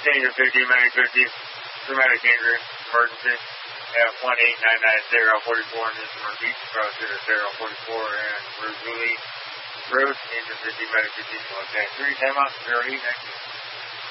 Danger 50, medic 50, dramatic danger, emergency. At 1899044 in this Northeast, across to 044 and Rosuli Road, Danger 50, medic 50, okay. 3 timeout, 0 8, 19.